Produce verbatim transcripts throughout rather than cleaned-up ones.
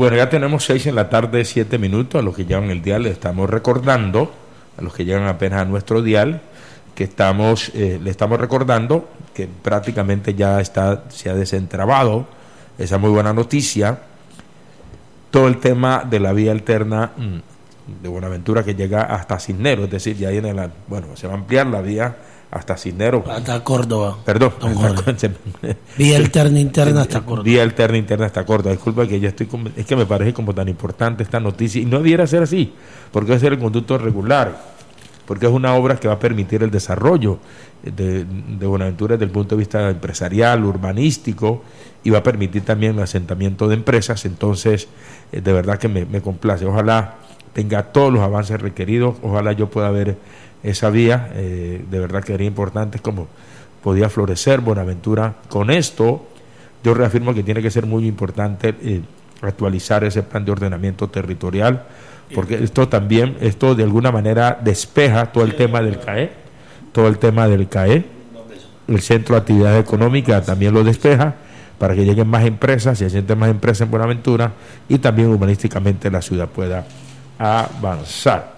Bueno, ya tenemos seis en la tarde, siete minutos. A los que llevan el dial le estamos recordando, a los que llegan apenas a nuestro dial, que estamos, eh, le estamos recordando que prácticamente ya está, se ha desentrabado esa muy buena noticia, todo el tema de la vía alterna de Buenaventura que llega hasta Cisneros, es decir, ya viene la, bueno, se va a ampliar la vía hasta Cisneros. Hasta Córdoba. Perdón. Hasta, vía alterna interna hasta Córdoba. Vía alterna interna hasta Córdoba. Disculpa que ya estoy, con, es que me parece como tan importante esta noticia y no debiera ser así, porque debe ser el conducto regular, porque es una obra que va a permitir el desarrollo de, de Buenaventura desde el punto de vista empresarial, urbanístico, y va a permitir también el asentamiento de empresas. Entonces, eh, de verdad que me, me complace. Ojalá tenga todos los avances requeridos, ojalá yo pueda ver esa vía, eh, de verdad que sería importante como podía florecer Buenaventura. Con esto, yo reafirmo que tiene que ser muy importante eh, actualizar ese plan de ordenamiento territorial, porque esto también, esto de alguna manera despeja todo el tema del C A E, todo el tema del C A E, el Centro de Actividad Económica también lo despeja, para que lleguen más empresas, se asienten más empresas en Buenaventura y también urbanísticamente la ciudad pueda avanzar.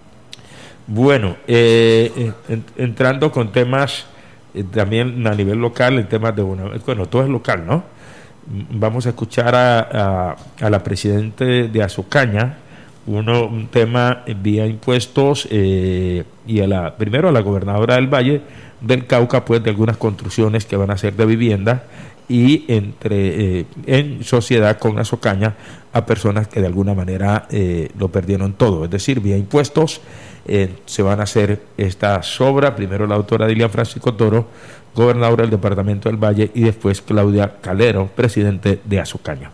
Bueno, eh, en, entrando con temas eh, también a nivel local, el tema de Buenaventura, bueno, todo es local, ¿no? Vamos a escuchar a, a, a la presidenta de Azocaña, uno, un tema vía impuestos, eh, y a la, primero a la gobernadora del Valle del Cauca, pues de algunas construcciones que van a ser de vivienda y entre eh, en sociedad con Azocaña a personas que de alguna manera eh, lo perdieron todo, es decir, vía impuestos eh, se van a hacer estas obras, primero la doctora Dilian Francisco Toro, gobernadora del departamento del Valle, y después Claudia Calero, presidente de Azocaña.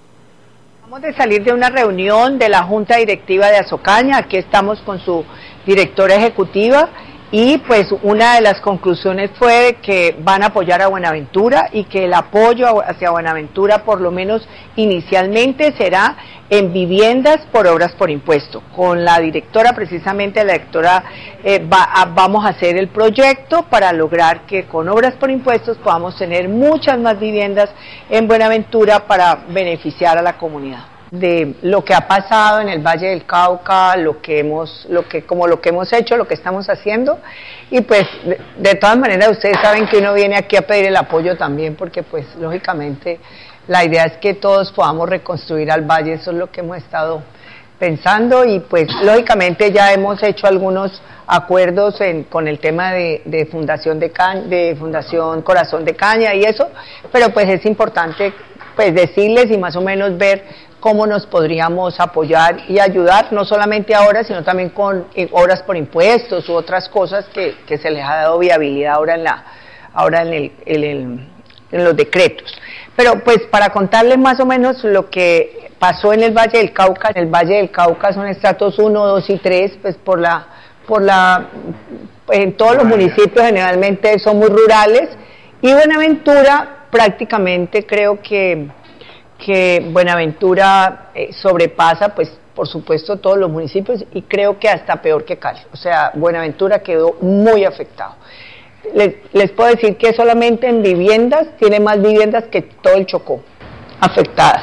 Vamos de salir de una reunión de la Junta Directiva de Azocaña, aquí estamos con su directora ejecutiva, y pues una de las conclusiones fue que van a apoyar a Buenaventura y que el apoyo hacia Buenaventura por lo menos inicialmente será en viviendas por obras por impuesto. Con la directora, precisamente la directora, eh, va a, vamos a hacer el proyecto para lograr que con obras por impuestos podamos tener muchas más viviendas en Buenaventura para beneficiar a la comunidad. De lo que ha pasado en el Valle del Cauca, lo que hemos, lo que, como lo que hemos hecho, lo que estamos haciendo, y pues de, de todas maneras ustedes saben que uno viene aquí a pedir el apoyo también, porque pues lógicamente la idea es que todos podamos reconstruir al Valle, eso es lo que hemos estado pensando, y pues lógicamente ya hemos hecho algunos acuerdos en, con el tema de, de Fundación de Caña, de Fundación Corazón de Caña y eso, pero pues es importante pues decirles y más o menos ver cómo nos podríamos apoyar y ayudar, no solamente ahora, sino también con eh, obras por impuestos u otras cosas que, que se les ha dado viabilidad ahora en la ahora en, el, en, el, en los decretos. Pero pues para contarles más o menos lo que pasó en el Valle del Cauca, en el Valle del Cauca son estratos uno, dos y tres, pues por la, por la, en todos los municipios generalmente son muy rurales, y Buenaventura prácticamente creo que que Buenaventura eh, sobrepasa, pues, por supuesto, todos los municipios, y creo que hasta peor que Cali. O sea, Buenaventura quedó muy afectado. Les, les puedo decir que solamente en viviendas, tiene más viviendas que todo el Chocó, afectadas.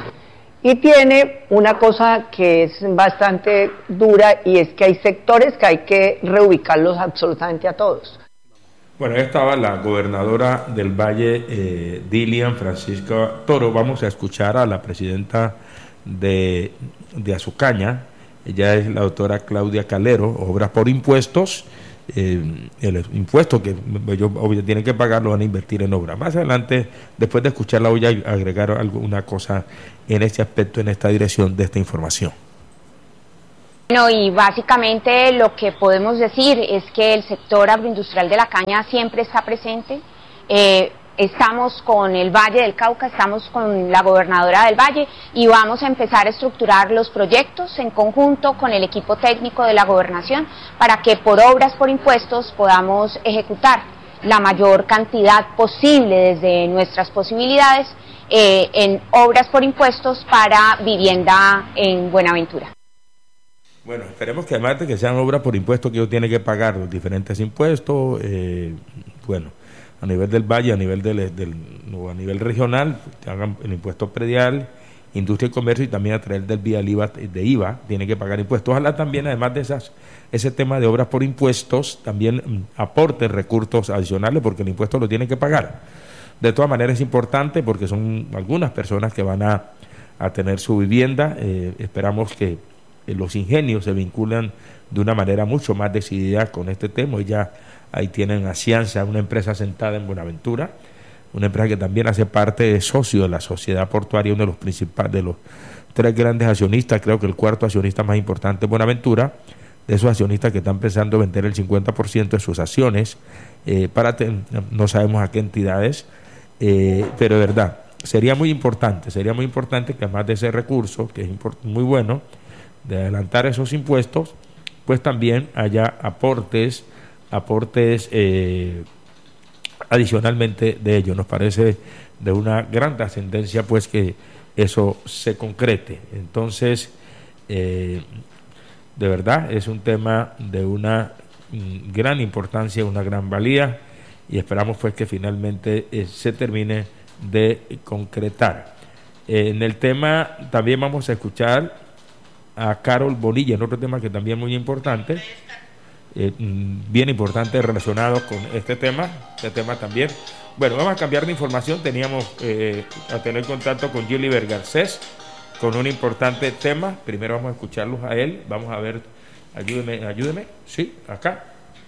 Y tiene una cosa que es bastante dura, y es que hay sectores que hay que reubicarlos absolutamente a todos. Bueno, ahí estaba la gobernadora del Valle, eh, Dilian Francisco Toro. Vamos a escuchar a la presidenta de, de Azocaña. Ella es la doctora Claudia Calero, obras por impuestos. Eh, el impuesto que ellos obvio tienen que pagar lo van a invertir en obras. Más adelante, después de escucharla, voy a agregar alguna cosa en este aspecto, en esta dirección de esta información. Bueno, y básicamente lo que podemos decir es que el sector agroindustrial de la caña siempre está presente. Eh, estamos con el Valle del Cauca, estamos con la gobernadora del Valle y vamos a empezar a estructurar los proyectos en conjunto con el equipo técnico de la gobernación para que por obras por impuestos podamos ejecutar la mayor cantidad posible desde nuestras posibilidades eh, en obras por impuestos para vivienda en Buenaventura. Bueno, esperemos que además de que sean obras por impuestos que ellos tienen que pagar los diferentes impuestos, eh, bueno, a nivel del Valle, a nivel del, del no, a nivel regional, que hagan el impuesto predial Industria y Comercio, y también a través del vía del I V A, de I V A, tiene que pagar impuestos. Ojalá también, además de esas, ese tema de obras por impuestos, también mm, aporte recursos adicionales, porque el impuesto lo tienen que pagar. De todas maneras es importante porque son algunas personas que van a, a tener su vivienda. Eh, esperamos que eh, los ingenios se vinculan de una manera mucho más decidida con este tema. Y ya ahí tienen a Cianza, una empresa sentada en Buenaventura, una empresa que también hace parte de socio de la sociedad portuaria, uno de los principales, de los tres grandes accionistas, creo que el cuarto accionista más importante es Buenaventura, de esos accionistas que están pensando vender el cincuenta por ciento de sus acciones, eh, para ten, no sabemos a qué entidades, eh, pero de verdad, sería muy importante, sería muy importante que además de ese recurso, que es muy bueno, de adelantar esos impuestos, pues también haya aportes, aportes eh, adicionalmente de ello. Nos parece de una gran trascendencia pues que eso se concrete. Entonces, eh, de verdad es un tema de una mm, gran importancia, una gran valía, y esperamos pues que finalmente eh, se termine de concretar. Eh, en el tema también vamos a escuchar a Carol Bonilla, en otro tema que también es muy importante, eh, bien importante relacionado con este tema, este tema también. Bueno, vamos a cambiar de información. Teníamos eh, a tener contacto con Gilliver Garcés con un importante tema. Primero vamos a escucharlos a él. Vamos a ver, ayúdeme, ayúdeme, sí, acá,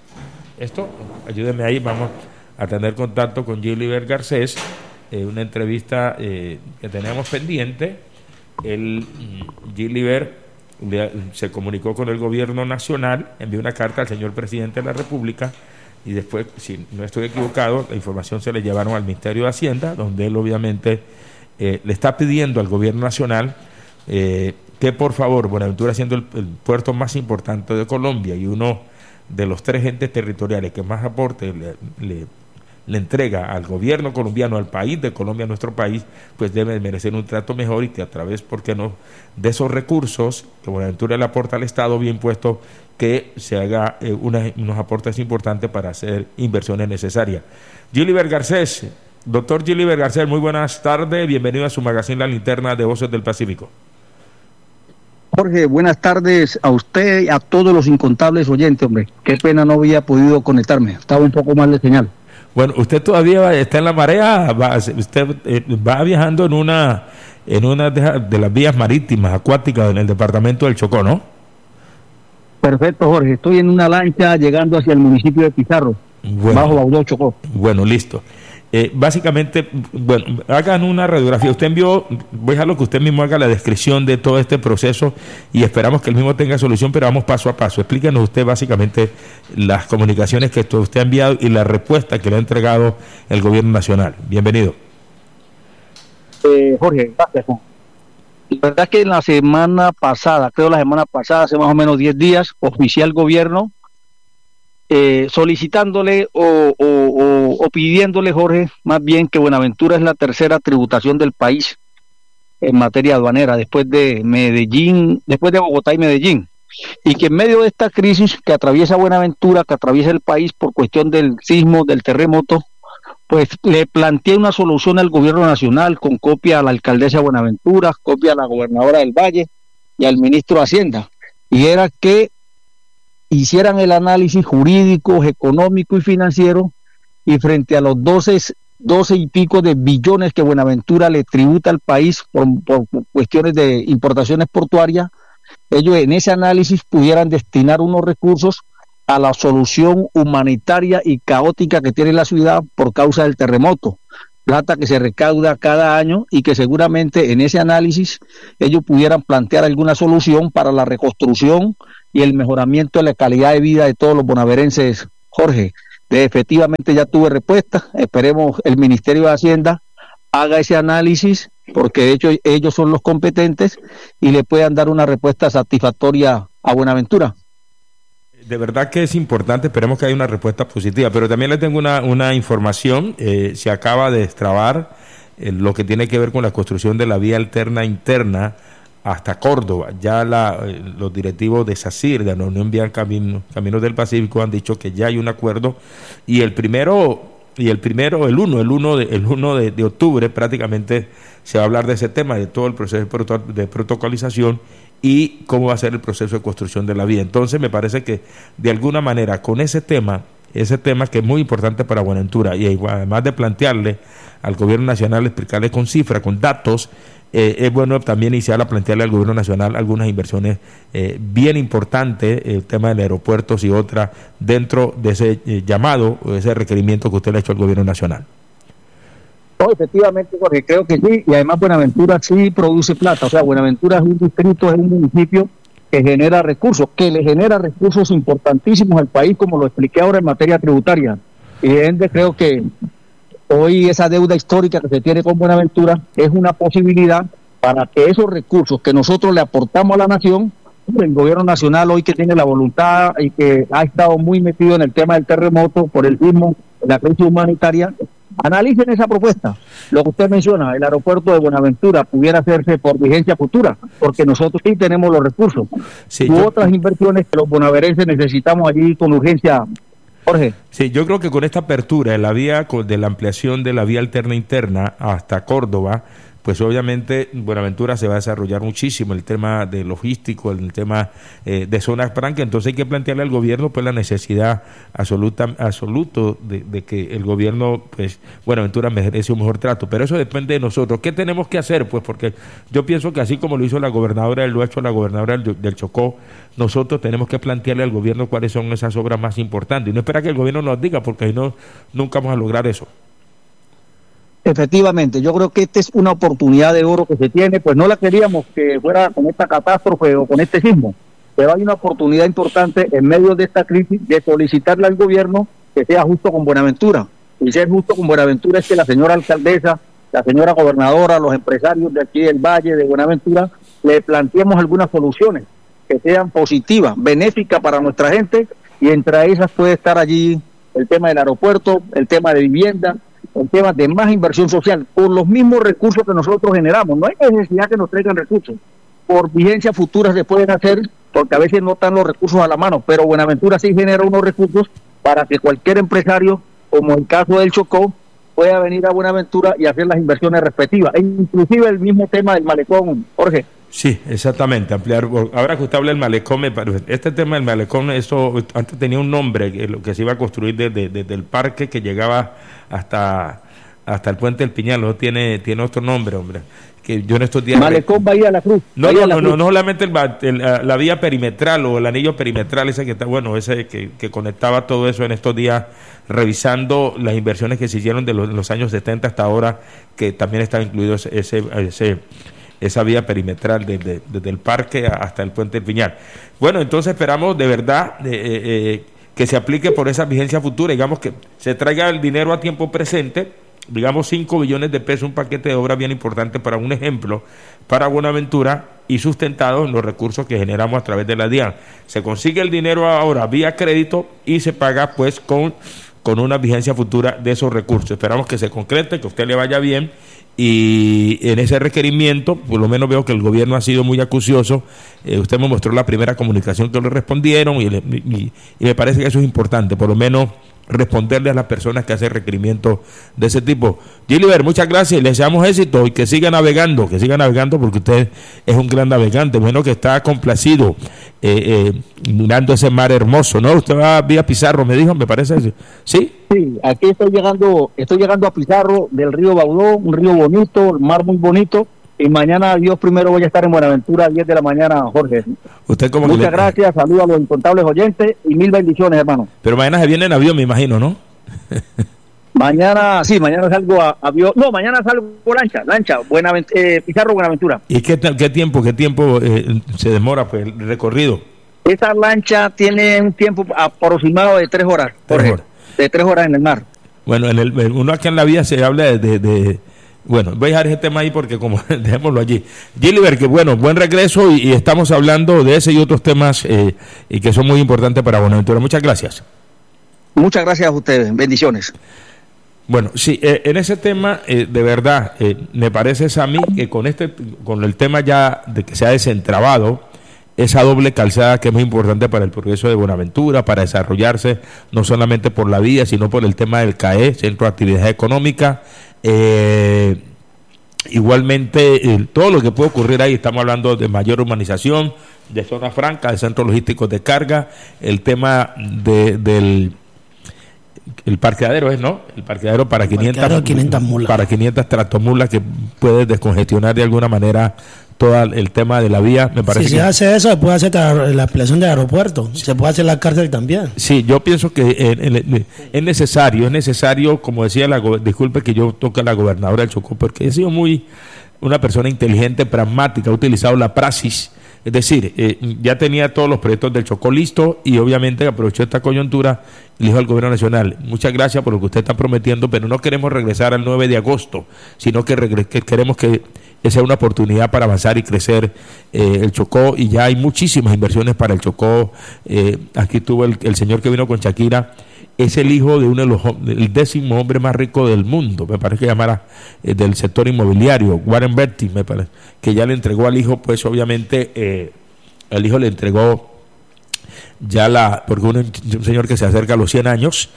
esto, ayúdeme ahí. Vamos a tener contacto con Gilliver Garcés, eh, una entrevista eh, que tenemos pendiente. El Gilliver se comunicó con el gobierno nacional, envió una carta al señor presidente de la República, y después, si no estoy equivocado, la información se le llevaron al Ministerio de Hacienda, donde él obviamente eh, le está pidiendo al gobierno nacional eh, que por favor, Buenaventura siendo el, el puerto más importante de Colombia y uno de los tres entes territoriales que más aporte le, le le entrega al gobierno colombiano, al país de Colombia, a nuestro país, pues debe merecer un trato mejor, y que a través, ¿por qué no?, de esos recursos que Buenaventura le aporta al Estado bien puesto, que se haga eh, una, unos aportes importantes para hacer inversiones necesarias. Gilliver Garcés, doctor Gilliver Garcés, muy buenas tardes, bienvenido a su magazine La Linterna de Voces del Pacífico. Jorge, buenas tardes a usted y a todos los incontables oyentes, hombre. Qué pena no había podido conectarme, estaba un poco mal de señal. Bueno, usted todavía está en la marea, va, usted eh, va viajando en una en una de, de las vías marítimas acuáticas en el departamento del Chocó, ¿no? Perfecto, Jorge, estoy en una lancha llegando hacia el municipio de Pizarro, bueno, bajo Baudó, Chocó. Bueno, listo. Eh, básicamente, bueno, hagan una radiografía. Usted envió, voy a dejarlo que usted mismo haga la descripción de todo este proceso y esperamos que el mismo tenga solución, pero vamos paso a paso. Explíquenos usted básicamente las comunicaciones que usted ha enviado y la respuesta que le ha entregado el gobierno nacional. Bienvenido. Eh, Jorge, gracias. La verdad es que en la semana pasada, creo la semana pasada, hace más o menos diez días, oficié al gobierno Eh, solicitándole o, o, o, o pidiéndole, Jorge, más bien que Buenaventura es la tercera tributación del país en materia aduanera, después de Medellín, después de Bogotá y Medellín, y que en medio de esta crisis que atraviesa Buenaventura, que atraviesa el país por cuestión del sismo, del terremoto, pues le planteé una solución al gobierno nacional con copia a la alcaldesa de Buenaventura, copia a la gobernadora del Valle y al ministro de Hacienda, y era que hicieran el análisis jurídico, económico y financiero, y frente a los doce, doce y pico de billones que Buenaventura le tributa al país por, por cuestiones de importaciones portuarias, ellos en ese análisis pudieran destinar unos recursos a la solución humanitaria y caótica que tiene la ciudad por causa del terremoto, plata que se recauda cada año, y que seguramente en ese análisis ellos pudieran plantear alguna solución para la reconstrucción y el mejoramiento de la calidad de vida de todos los bonaverenses. Jorge, de efectivamente ya tuve respuesta, esperemos el Ministerio de Hacienda haga ese análisis, porque de hecho ellos son los competentes y le puedan dar una respuesta satisfactoria a Buenaventura. De verdad que es importante, esperemos que haya una respuesta positiva, pero también le tengo una, una información, eh, se acaba de destrabar eh, lo que tiene que ver con la construcción de la vía alterna interna hasta Córdoba. Ya la, eh, los directivos de SACIR, de la Unión Vial Camino, Caminos del Pacífico, han dicho que ya hay un acuerdo, y el primero y el primero, el uno, el uno de, el uno de, de octubre prácticamente se va a hablar de ese tema, de todo el proceso de, proto, de protocolización y cómo va a ser el proceso de construcción de la vía. Entonces me parece que de alguna manera con ese tema, ese tema que es muy importante para Buenaventura, y además de plantearle al gobierno nacional, explicarle con cifras, con datos, eh, es bueno también iniciar a plantearle al gobierno nacional algunas inversiones eh, bien importantes, el tema de aeropuertos y otras, dentro de ese eh, llamado, ese requerimiento que usted le ha hecho al gobierno nacional. No, efectivamente, Jorge, creo que sí, y además Buenaventura sí produce plata, o sea, Buenaventura es un distrito, es un municipio que genera recursos, que le genera recursos importantísimos al país, como lo expliqué ahora en materia tributaria, y ende creo que hoy esa deuda histórica que se tiene con Buenaventura es una posibilidad para que esos recursos que nosotros le aportamos a la nación, el gobierno nacional hoy que tiene la voluntad y que ha estado muy metido en el tema del terremoto, por el sismo, la crisis humanitaria, analicen esa propuesta. Lo que usted menciona, el aeropuerto de Buenaventura pudiera hacerse por vigencia futura, porque nosotros sí tenemos los recursos. Sí, y yo... otras inversiones que los bonaverenses necesitamos allí con urgencia. Jorge. Sí, yo creo que con esta apertura de la vía, de la ampliación de la vía alterna interna hasta Córdoba, pues obviamente Buenaventura se va a desarrollar muchísimo el tema de logístico, el tema eh, de zonas francas. Entonces hay que plantearle al gobierno pues la necesidad absoluta absoluto de, de que el gobierno, pues Buenaventura merece un mejor trato, pero eso depende de nosotros. ¿Qué tenemos que hacer? Pues porque yo pienso que así como lo hizo la gobernadora, lo ha hecho la gobernadora del, del Chocó, nosotros tenemos que plantearle al gobierno cuáles son esas obras más importantes y no esperar que el gobierno nos diga, porque si no, nunca vamos a lograr eso. Efectivamente, yo creo que esta es una oportunidad de oro que se tiene, pues no la queríamos que fuera con esta catástrofe o con este sismo, pero hay una oportunidad importante en medio de esta crisis de solicitarle al gobierno que sea justo con Buenaventura. Y ser justo con Buenaventura es que la señora alcaldesa, la señora gobernadora, los empresarios de aquí del Valle de Buenaventura, le planteemos algunas soluciones que sean positivas, benéficas para nuestra gente, y entre esas puede estar allí el tema del aeropuerto, el tema de vivienda, el tema de más inversión social, por los mismos recursos que nosotros generamos. No hay necesidad que nos traigan recursos, por vigencias futuras se pueden hacer, porque a veces no están los recursos a la mano, pero Buenaventura sí genera unos recursos para que cualquier empresario, como el caso del Chocó, pueda venir a Buenaventura y hacer las inversiones respectivas, e inclusive el mismo tema del malecón, Jorge. Sí, exactamente, ampliar. Ahora que usted habla del malecón, este tema del malecón, eso antes tenía un nombre, que lo que se iba a construir desde, desde el parque que llegaba hasta hasta el puente del Piñal, no tiene tiene otro nombre, hombre. Que yo en estos días Malecón Bahía de la Cruz. No, Bahía no, la no, Cruz. no, no solamente el, el, la vía perimetral o el anillo perimetral, ese que está, bueno, ese que, que conectaba todo eso en estos días, revisando las inversiones que se hicieron de los, los años setenta hasta ahora, que también está incluido ese, ese, ese esa vía perimetral desde, desde el parque hasta el puente del Piñal. Bueno, entonces esperamos de verdad eh, eh, que se aplique por esa vigencia futura, digamos que se traiga el dinero a tiempo presente, digamos cinco billones de pesos, un paquete de obras bien importante para un ejemplo, para Buenaventura, y sustentado en los recursos que generamos a través de la DIAN. Se consigue el dinero ahora vía crédito y se paga pues con, con una vigencia futura de esos recursos. Esperamos que se concrete, que a usted le vaya bien, y en ese requerimiento, por lo menos veo que el gobierno ha sido muy acucioso. Eh, usted me mostró la primera comunicación que le respondieron y, y, y me parece que eso es importante, por lo menos responderle a las personas que hacen requerimientos de ese tipo. Gilbert, muchas gracias y le deseamos éxito y que siga navegando, que siga navegando porque usted es un gran navegante, bueno, que está complacido eh, eh, mirando ese mar hermoso, ¿no? Usted va vía Pizarro, me dijo, me parece, ¿sí? Sí, aquí estoy llegando, estoy llegando a Pizarro del río Baudó, un río bonito, el mar muy bonito. Y mañana, Dios primero, voy a estar en Buenaventura a diez de la mañana, Jorge. Usted como Muchas le... gracias, saludos a los incontables oyentes y mil bendiciones, hermano. Pero mañana se viene en avión, me imagino, ¿no? Mañana, sí, mañana salgo a avión. No, mañana salgo lancha, lancha, Buenavent eh, Pizarro, Buenaventura. ¿Y qué, qué tiempo, qué tiempo eh, se demora pues el recorrido? Esa lancha tiene un tiempo aproximado de tres horas, Jorge. Tres horas. De tres horas en el mar. Bueno, en el, uno aquí en la vía se habla de... de, de Bueno, voy a dejar ese tema ahí porque como dejémoslo allí. Gilbert, que bueno, buen regreso y, y estamos hablando de ese y otros temas eh, y que son muy importantes para Buenaventura. Muchas gracias. Muchas gracias a ustedes. Bendiciones. Bueno, sí, eh, en ese tema, eh, de verdad, eh, me parece a mí que con este, con el tema ya de que se ha desentrabado, esa doble calzada que es muy importante para el progreso de Buenaventura, para desarrollarse no solamente por la vía, sino por el tema del C A E, Centro de Actividad Económica. Eh, igualmente, eh, todo lo que puede ocurrir ahí, estamos hablando de mayor urbanización, de zona franca, de centros logísticos de carga, el tema de, del el parqueadero es, ¿no? El parqueadero para quinientas, quinientas mulas. Para quinientas tractomulas que puede descongestionar de alguna manera todo el tema de la vía, me parece. Si que se hace eso, se puede hacer la ampliación del aeropuerto, se puede hacer la cárcel también. Sí, yo pienso que es, es necesario, es necesario, como decía la, disculpe que yo toque a la gobernadora del Chocó, porque he sido muy una persona inteligente, pragmática, ha utilizado la praxis. Es decir, eh, ya tenía todos los proyectos del Chocó listos y obviamente aprovechó esta coyuntura y le dijo al gobierno nacional, muchas gracias por lo que usted está prometiendo, pero no queremos regresar al nueve de agosto, sino que, regre- que queremos que sea una oportunidad para avanzar y crecer eh, el Chocó, y ya hay muchísimas inversiones para el Chocó. Eh, aquí tuvo el, el señor que vino con Shakira, es el hijo de uno de los el décimo hombre más rico del mundo, me parece que llamara eh, del sector inmobiliario, Warren Buffett, me parece, que ya le entregó al hijo, pues obviamente eh, el hijo le entregó ya la, porque un, un señor que se acerca a los cien años,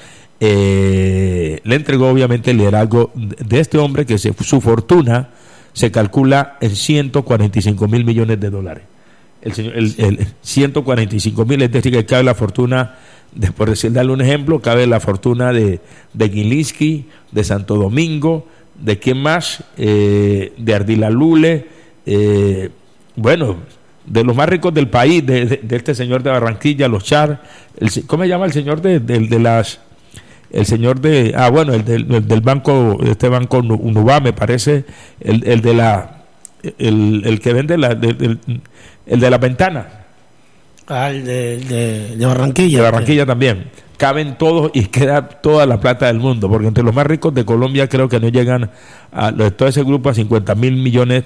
eh, le entregó obviamente el liderazgo de este hombre que se, su fortuna se calcula en ciento cuarenta y cinco mil millones de dólares. El, señor, el, el ciento cuarenta y cinco mil, es decir, que cabe la fortuna, después de decir, darle un ejemplo, cabe la fortuna de, de Gilinski, de Santo Domingo, de quién más, eh, de Ardila Lule, eh, bueno, de los más ricos del país, de, de, de este señor de Barranquilla, los Char, el, ¿cómo se llama el señor de, de, de las, el señor de, ah bueno, el del, el del banco, este banco Unubá, me parece, el, el de la, el, el que vende la, de, el, el de la ventana. Ah, el de, de, de Barranquilla. De Barranquilla también. Caben todos y queda toda la plata del mundo, porque entre los más ricos de Colombia creo que no llegan a, a todo ese grupo a cincuenta mil millones,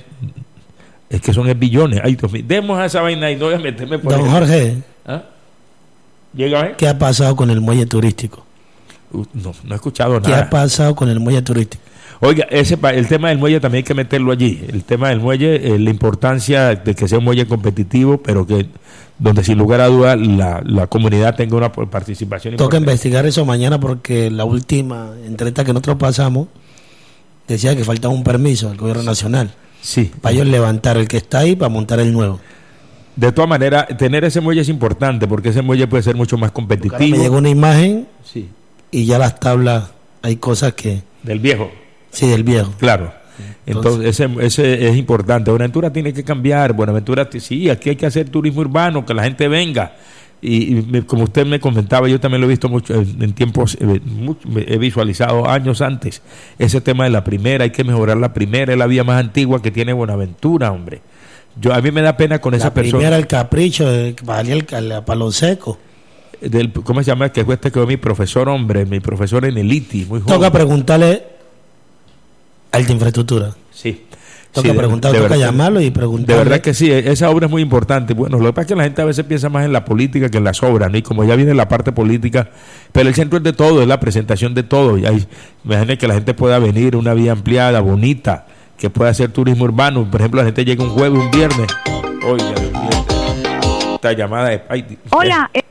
es que son billones. Ay, Dios mío, demos a esa vaina y no voy a meterme por Don ahí. Jorge, ¿Ah? ¿Llega, eh? ¿qué ha pasado con el muelle turístico? Uh, no, no he escuchado ¿Qué nada. ha pasado con el muelle turístico? Oiga, ese el tema del muelle también hay que meterlo allí. El tema del muelle, eh, la importancia de que sea un muelle competitivo, pero que donde sin lugar a duda la, la comunidad tenga una participación Toca importante. investigar eso mañana, porque la última entrevista que nosotros pasamos decía que faltaba un permiso del gobierno nacional. Sí. Para ellos levantar el que está ahí para montar el nuevo. De todas maneras, tener ese muelle es importante, porque ese muelle puede ser mucho más competitivo. Me llegó una imagen Sí. y ya las tablas, hay cosas que... Del viejo. Sí, del viejo. Claro. Entonces, ese, ese es importante. Buenaventura tiene que cambiar. Buenaventura, sí, aquí hay que hacer turismo urbano, que la gente venga. Y, y como usted me comentaba, yo también lo he visto mucho en, en tiempos, eh, mucho, he visualizado años antes. Ese tema de la primera, hay que mejorar la primera, es la vía más antigua que tiene Buenaventura, hombre. Yo A mí me da pena con esa persona. La primera, el capricho, de valía el, el palo seco. Del, ¿Cómo se llama? Que fue este que fue mi profesor, hombre, mi profesor en el I T I, muy joven. Toca preguntarle al de infraestructura. Sí. Toca Sí, de- preguntar, de toca verdad- llamarlo y De preguntarle. verdad que sí, esa obra es muy importante. Bueno, lo que pasa es que la gente a veces piensa más en la política que en las obras, ¿no? Y como ya viene la parte política, pero el centro es de todo, es la presentación de todo. Y hay, imagínate que la gente pueda venir, una vía ampliada, bonita, que pueda hacer turismo urbano. Por ejemplo, la gente llega un jueves, un viernes. Oiga, esta, esta llamada de... ay, Hola, eh,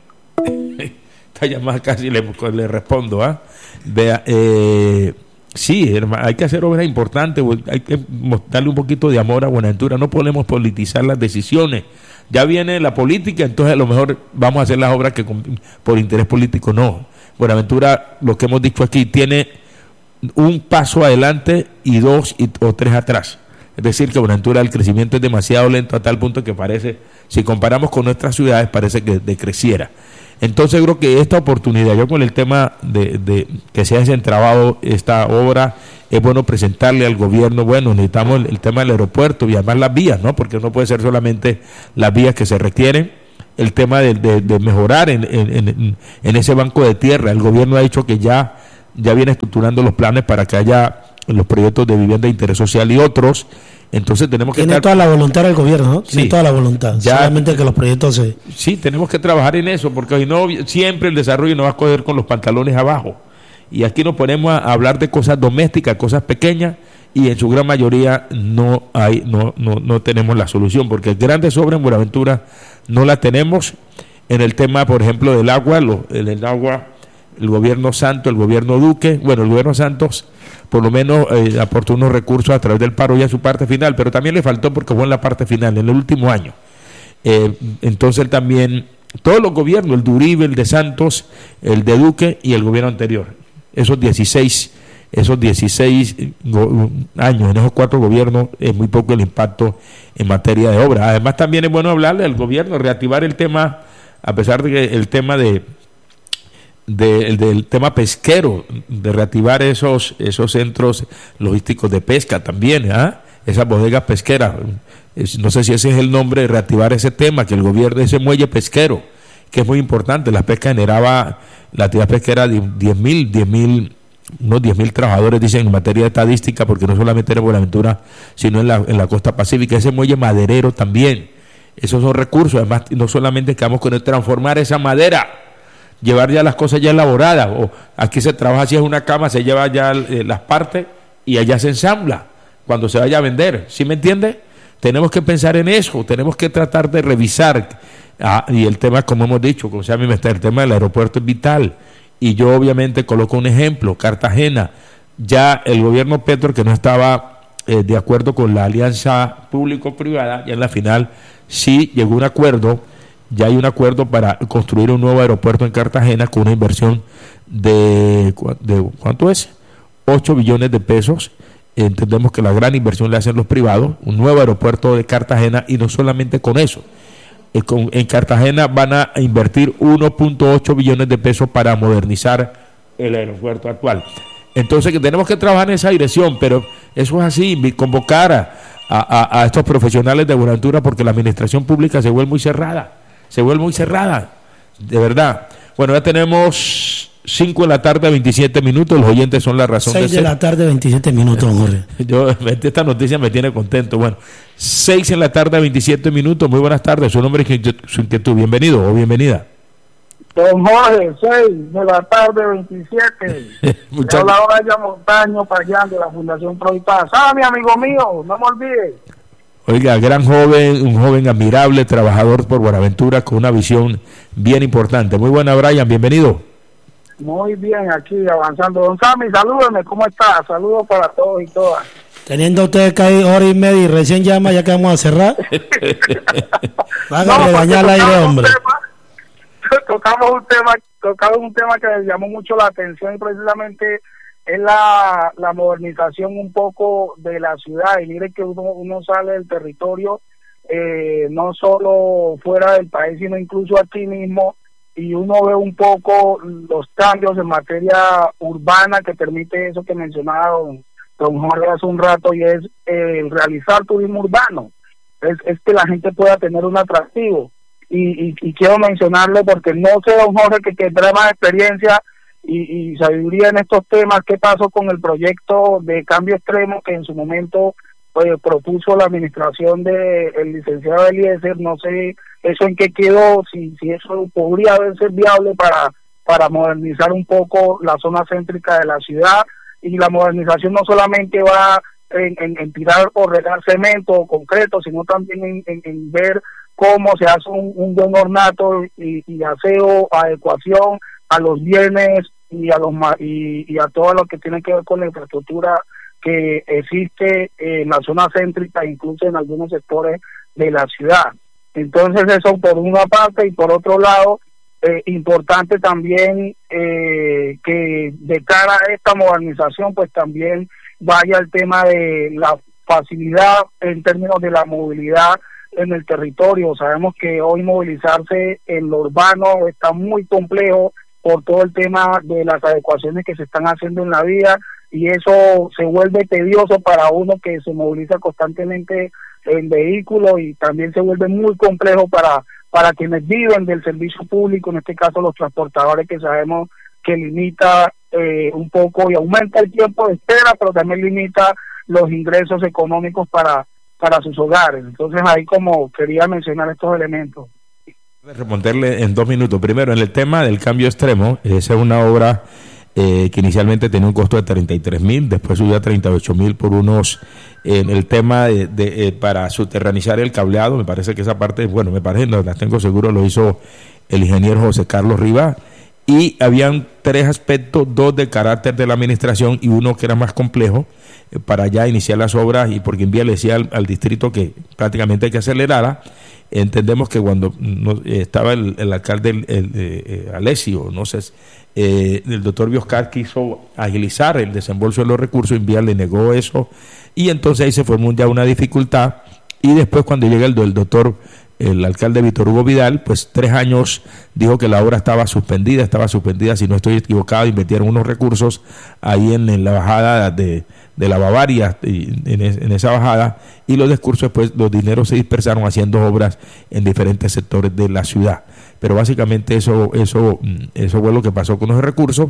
esta llamada casi le, le respondo, ¿ah? Vea, eh... Sí, hermano, hay que hacer obras importantes, hay que darle un poquito de amor a Buenaventura, no podemos politizar las decisiones. Ya viene la política, entonces a lo mejor vamos a hacer las obras que con, por interés político, no. Buenaventura, lo que hemos dicho aquí, tiene un paso adelante y dos y, o tres atrás. Es decir, que Buenaventura el crecimiento es demasiado lento a tal punto que parece, si comparamos con nuestras ciudades, parece que decreciera. Entonces creo que esta oportunidad, yo con el tema de, de que se ha desentrabado esta obra, es bueno presentarle al gobierno, bueno, necesitamos el, el tema del aeropuerto y además las vías, ¿no? Porque no puede ser solamente las vías que se requieren, el tema de, de, de mejorar en, en, en, en ese banco de tierra. El gobierno ha dicho que ya, ya viene estructurando los planes para que haya los proyectos de vivienda de interés social y otros. Entonces tenemos que Tiene estar, toda la voluntad del gobierno, ¿no? Tiene Sí. toda la voluntad. Ya- Solamente que los proyectos se... sí, tenemos que trabajar en eso, porque si no, siempre el desarrollo nos va a coger con los pantalones abajo. Y aquí nos ponemos a hablar de cosas domésticas, cosas pequeñas, y en su gran mayoría no hay, no, no, no tenemos la solución, porque grandes obras en Buenaventura no la tenemos. En el tema, por ejemplo, del agua, lo, el, el agua, el gobierno Santos, el gobierno Duque, bueno, el gobierno Santos por lo menos eh, aportó unos recursos a través del paro ya en su parte final, pero también le faltó porque fue en la parte final, en el último año. Eh, entonces también todos los gobiernos, el de Uribe, el de Santos, el de Duque y el gobierno anterior, esos dieciséis, esos dieciséis años en esos cuatro gobiernos, es muy poco el impacto en materia de obra. Además también es bueno hablarle al gobierno, reactivar el tema, a pesar de que el tema de, de el, del tema pesquero, de reactivar esos esos centros logísticos de pesca también, ¿ah? Esas bodegas pesqueras, no sé si ese es el nombre, reactivar ese tema, que el gobierno, ese muelle pesquero, que es muy importante. La pesca generaba, la actividad pesquera, diez mil, diez mil, unos diez mil trabajadores, dicen, en materia de estadística, porque no solamente era en Buenaventura, sino en la, en la costa pacífica. Ese muelle maderero también, esos son recursos. Además, no solamente quedamos con el transformar esa madera, llevar ya las cosas ya elaboradas, o aquí se trabaja, si es una cama, se lleva ya eh, las partes y allá se ensambla cuando se vaya a vender, ¿sí me entiende? Tenemos que pensar en eso, tenemos que tratar de revisar, ah, y el tema, como hemos dicho, como se llama, el tema del aeropuerto es vital, y yo obviamente coloco un ejemplo, Cartagena, ya el gobierno Petro, que no estaba eh, de acuerdo con la alianza público-privada, ya en la final sí llegó a un acuerdo, ya hay un acuerdo para construir un nuevo aeropuerto en Cartagena con una inversión de, de ¿cuánto es? ocho billones de pesos. Entendemos que la gran inversión la hacen los privados, un nuevo aeropuerto de Cartagena, y no solamente con eso. En Cartagena van a invertir uno punto ocho billones de pesos para modernizar el aeropuerto actual. Entonces que tenemos que trabajar en esa dirección, pero eso es así, convocar a, a, a estos profesionales de Buenaventura, porque la administración pública se vuelve muy cerrada, se vuelve muy cerrada, de verdad. Bueno, ya tenemos cinco de la tarde, veintisiete minutos, los oyentes son la razón de ser. seis de la tarde, veintisiete minutos, don Jorge. Yo, esta noticia me tiene contento. Bueno, seis en la tarde, veintisiete minutos, muy buenas tardes, su nombre y su inquietud, bienvenido o bienvenida. Don Jorge, seis de la tarde, veintisiete. Muchas gracias. Ahora ya Montaño, Payán, de la Fundación Pro y Paz. Ah, mi amigo mío, no me olvides. Oiga, gran joven, un joven admirable, trabajador por Buenaventura, con una visión bien importante. Muy buena, Brian, bienvenido. Muy bien, aquí avanzando. Don Sammy, salúdame, ¿cómo está? Saludos para todos y todas. Teniendo usted que hay hora y media y recién llama, ya que vamos a cerrar. Van a regañar al aire, hombre. Tema, tocamos un tema, tocamos un tema que me llamó mucho la atención, y precisamente es la, la modernización un poco de la ciudad. Y mire que uno, uno sale del territorio, eh, no solo fuera del país, sino incluso aquí mismo, y uno ve un poco los cambios en materia urbana que permite eso que mencionaba don, don Jorge hace un rato, y es eh, realizar turismo urbano, es, es que la gente pueda tener un atractivo. Y, y, y quiero mencionarle, porque no sé, don Jorge, que tendrá más experiencia y, y sabiduría en estos temas, qué pasó con el proyecto de cambio extremo que en su momento pues, propuso la administración del de licenciado Eliezer. No sé eso en qué quedó, si, si eso podría ser viable para, para modernizar un poco la zona céntrica de la ciudad. Y la modernización no solamente va en, en, en tirar o regar cemento o concreto, sino también en, en, en ver cómo se hace un, un buen ornato y, y aseo, adecuación a los bienes y a los y, y a todo lo que tiene que ver con la infraestructura que existe en la zona céntrica, incluso en algunos sectores de la ciudad. Entonces eso por una parte, y por otro lado, eh, importante también eh, que de cara a esta modernización pues también vaya el tema de la facilidad en términos de la movilidad en el territorio. Sabemos que hoy movilizarse en lo urbano está muy complejo por todo el tema de las adecuaciones que se están haciendo en la vía, y eso se vuelve tedioso para uno que se moviliza constantemente en vehículos, y también se vuelve muy complejo para para quienes viven del servicio público, en este caso los transportadores, que sabemos que limita eh, un poco y aumenta el tiempo de espera, pero también limita los ingresos económicos para para sus hogares. Entonces ahí como quería mencionar estos elementos. Responderle en dos minutos. Primero, en el tema del cambio extremo, esa es una obra eh, que inicialmente tenía un costo de treinta y tres mil, después subió a treinta y ocho mil por unos, en el tema de, de eh, para subterranizar el cableado. Me parece que esa parte, bueno, me parece, no las tengo seguro, lo hizo el ingeniero José Carlos Rivas, y habían tres aspectos, dos de carácter de la administración y uno que era más complejo, eh, para ya iniciar las obras, y porque Envía le decía al, al distrito que prácticamente hay que acelerarla. Entendemos que cuando no, eh, estaba el, el alcalde el, el, eh, Alessio, no sé, eh, el doctor Bioscar quiso agilizar el desembolso de los recursos, Envía le negó eso, y entonces ahí se formó ya una dificultad. Y después, cuando llega el, el doctor el alcalde Víctor Hugo Vidal, pues tres años dijo que la obra estaba suspendida, estaba suspendida, si no estoy equivocado, invirtieron unos recursos ahí en, en la bajada de, de la Bavaria, y en, en esa bajada, y los discursos, pues los dineros se dispersaron haciendo obras en diferentes sectores de la ciudad. Pero básicamente eso eso eso fue lo que pasó con los recursos,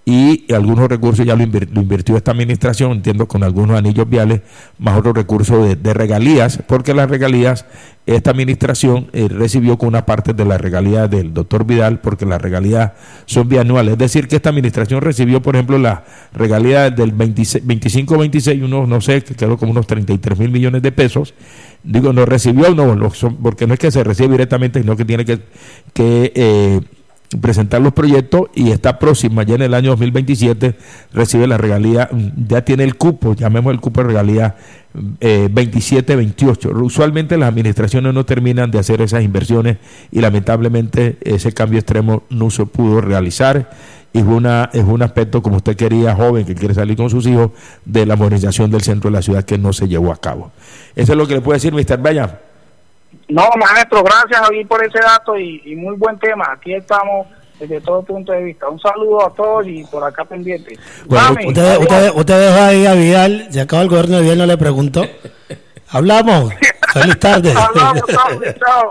y algunos recursos ya lo, invir, lo invirtió esta administración, entiendo, con algunos anillos viales, más otros recursos de, de regalías, porque las regalías, esta administración eh, recibió con una parte de las regalías del doctor Vidal, porque las regalías son bianuales. Es decir, que esta administración recibió, por ejemplo, la regalía del veinticinco veintiséis, unos, no sé, que quedó como unos treinta y tres mil millones de pesos. Digo, no recibió, no, no son, porque no es que se recibe directamente, sino que tiene que, que eh, presentar los proyectos, y está próxima, ya en el año dos mil veintisiete recibe la regalía, ya tiene el cupo, llamemos el cupo de regalía eh, veintisiete veintiocho. Usualmente las administraciones no terminan de hacer esas inversiones, y lamentablemente ese cambio extremo no se pudo realizar, y es, una, es un aspecto, como usted quería, joven, que quiere salir con sus hijos, de la modernización del centro de la ciudad, que no se llevó a cabo. Eso es lo que le puedo decir, mister Bella. No, maestro, gracias Javier por ese dato, y, y muy buen tema. Aquí estamos desde todo punto de vista. Un saludo a todos y por acá pendiente. Bueno, Mami, usted, usted, usted dejó ahí a Vidal, se acaba el gobierno de Vidal, no le preguntó. Hablamos. Feliz tarde. Hablamos, chao, chao.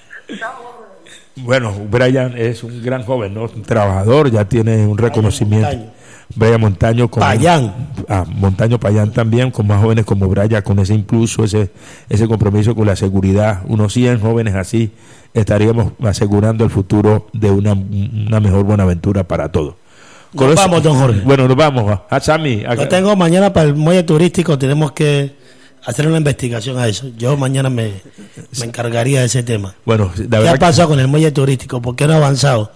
Chao. Bueno, Brian es un gran joven, ¿no? Un trabajador, ya tiene un reconocimiento. Montaño. Brian Montaño con Payán. Ah, Montaño Payán también, con más jóvenes como Brian, con ese impulso, ese ese compromiso con la seguridad. Unos cien jóvenes así estaríamos asegurando el futuro de una, una mejor Buenaventura para todos. Nos eso, vamos, don Jorge. Bueno, nos vamos. A Sammy. A... Yo tengo mañana para el muelle turístico, tenemos que hacer una investigación a eso. Yo mañana me, me encargaría de ese tema. Bueno, la ¿Qué ha pasado con el muelle turístico? ¿Por qué no ha avanzado?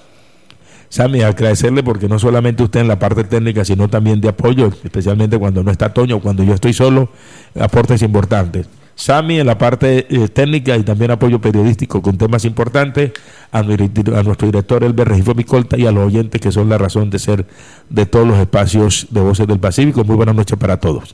Sammy, agradecerle, porque no solamente usted en la parte técnica, sino también de apoyo, especialmente cuando no está Toño, cuando yo estoy solo, aportes importantes. Sammy en la parte eh, técnica, y también apoyo periodístico con temas importantes, a, mi, a nuestro director Elber Regifo Micolta, y a los oyentes, que son la razón de ser de todos los espacios de Voces del Pacífico. Muy buenas noches para todos.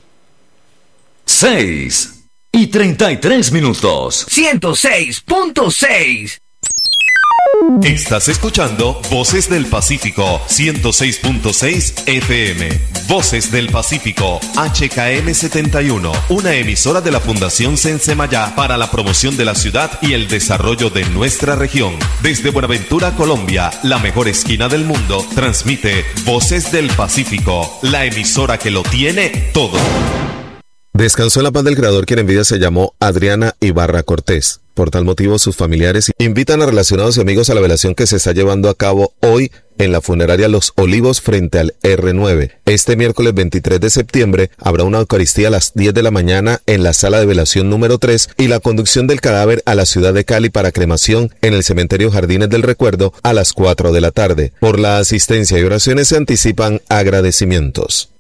seis y treinta y tres minutos. ciento seis punto seis. Estás escuchando Voces del Pacífico, ciento seis punto seis F M. Voces del Pacífico, H K M setenta y uno, una emisora de la Fundación Sensemayá para la promoción de la ciudad y el desarrollo de nuestra región. Desde Buenaventura, Colombia, la mejor esquina del mundo, transmite Voces del Pacífico, la emisora que lo tiene todo. Descansó en la paz del creador, quien en vida se llamó Adriana Ibarra Cortés. Por tal motivo, sus familiares invitan a relacionados y amigos a la velación que se está llevando a cabo hoy en la funeraria Los Olivos frente al erre nueve. Este miércoles veintitrés de septiembre habrá una Eucaristía a las diez de la mañana en la sala de velación número tres, y la conducción del cadáver a la ciudad de Cali para cremación en el cementerio Jardines del Recuerdo a las cuatro de la tarde. Por la asistencia y oraciones se anticipan agradecimientos.